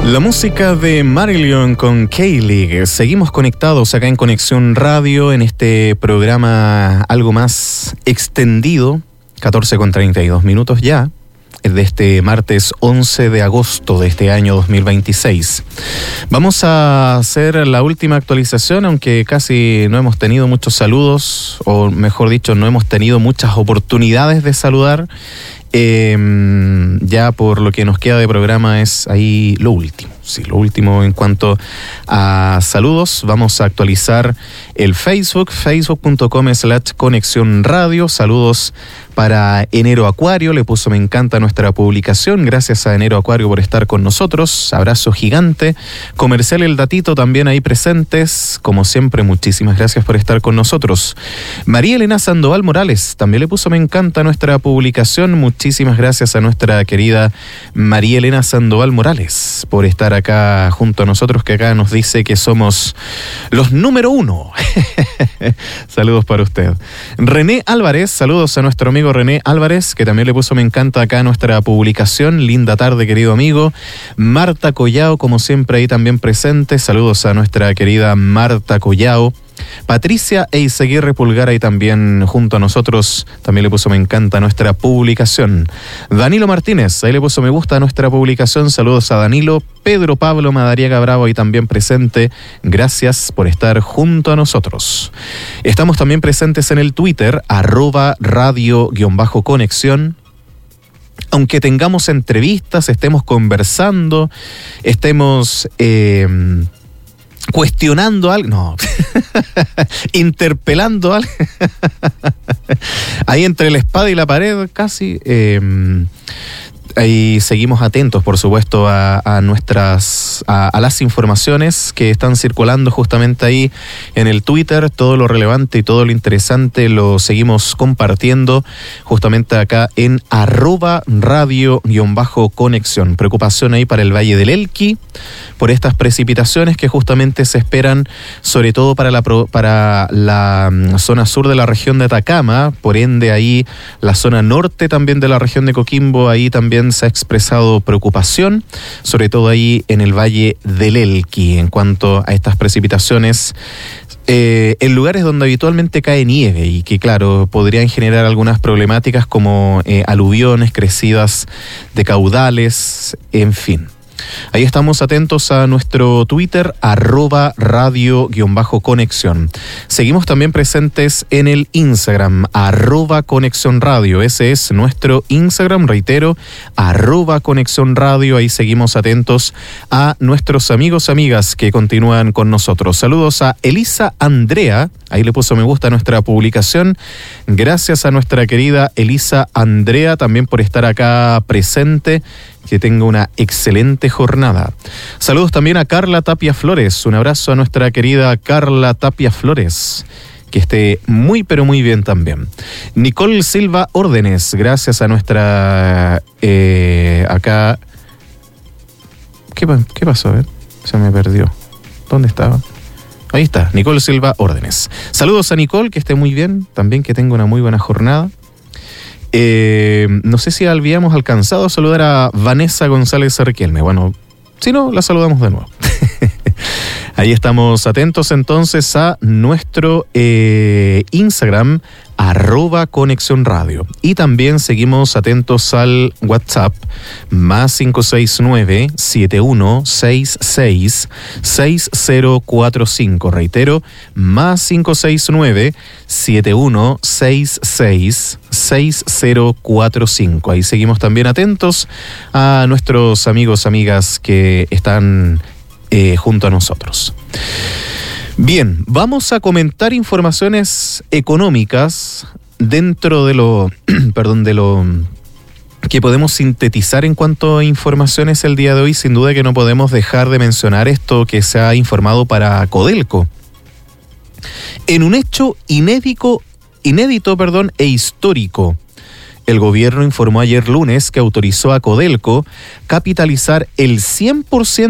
La música de Marillion con K-League. Seguimos conectados acá en Conexión Radio en este programa algo más extendido, 14:32 ya, de este martes 11 de agosto de este año 2026. Vamos a hacer la última actualización, aunque casi no hemos tenido muchos saludos, o mejor dicho, no hemos tenido muchas oportunidades de saludar. Ya por lo que nos queda de programa es ahí lo último. Sí, lo último en cuanto a saludos. Vamos a actualizar el Facebook, facebook.com/Conexión Radio. Saludos para Enero Acuario, le puso me encanta nuestra publicación. Gracias a Enero Acuario por estar con nosotros. Abrazo gigante. Comercial El Datito también ahí presentes. Como siempre, muchísimas gracias por estar con nosotros. María Elena Sandoval Morales también le puso me encanta nuestra publicación. Muchísimas gracias a nuestra querida María Elena Sandoval Morales por estar acá junto a nosotros, que acá nos dice que somos los número 1. Saludos para usted. René Álvarez, saludos a nuestro amigo René Álvarez, que también le puso me encanta acá a nuestra publicación. Linda tarde, querido amigo. Marta Collao, como siempre ahí también presente. Saludos a nuestra querida Marta Collao. Patricia Eiseguirre Pulgar ahí también junto a nosotros, también le puso me encanta a nuestra publicación. Danilo Martínez, ahí le puso me gusta a nuestra publicación. Saludos a Danilo. Pedro Pablo Madariaga Bravo ahí también presente. Gracias por estar junto a nosotros. Estamos también presentes en el Twitter, @radio_conexión. Aunque tengamos entrevistas, estemos conversando, estemos cuestionando algo, no, interpelando algo, ahí entre la espada y la pared casi. Ahí seguimos atentos, por supuesto, a las informaciones que están circulando justamente ahí en el Twitter. Todo lo relevante y todo lo interesante lo seguimos compartiendo justamente acá en @radio_conexión. Preocupación ahí para el Valle del Elqui por estas precipitaciones que justamente se esperan, sobre todo para la zona sur de la región de Atacama, por ende ahí la zona norte también de la región de Coquimbo, ahí también se ha expresado preocupación, sobre todo ahí en el Valle del Elqui, en cuanto a estas precipitaciones en lugares donde habitualmente cae nieve y que, claro, podrían generar algunas problemáticas como aluviones, crecidas de caudales, en fin. Ahí estamos atentos a nuestro Twitter, @radio_conexión. Seguimos también presentes en el Instagram, @Conexión Radio. Ese es nuestro Instagram, reitero, @Conexión Radio. Ahí seguimos atentos a nuestros amigos, amigas que continúan con nosotros. Saludos a Elisa Andrea. Ahí le puso me gusta a nuestra publicación. Gracias a nuestra querida Elisa Andrea también por estar acá presente. Que tenga una excelente jornada. Saludos también a Carla Tapia Flores. Un abrazo a nuestra querida Carla Tapia Flores. Que esté muy pero muy bien también. Nicole Silva Órdenes. Gracias a nuestra acá. ¿Qué pasó? A ver, se me perdió. ¿Dónde estaba? Ahí está, Nicole Silva Órdenes. Saludos a Nicole, que esté muy bien. También que tenga una muy buena jornada. No sé si habíamos alcanzado a saludar a Vanessa González Riquelme. Bueno, si no, la saludamos de nuevo. Ahí estamos atentos entonces a nuestro Instagram, @Conexión Radio. Y también seguimos atentos al WhatsApp, +569 7166 6045. Reitero, +569 7166 6045. Ahí seguimos también atentos a nuestros amigos, amigas que están junto a nosotros. Bien, vamos a comentar informaciones económicas dentro de lo que podemos sintetizar en cuanto a informaciones el día de hoy. Sin duda que no podemos dejar de mencionar esto que se ha informado para Codelco. En un hecho inédito e histórico, el gobierno informó ayer lunes que autorizó a Codelco capitalizar el 100%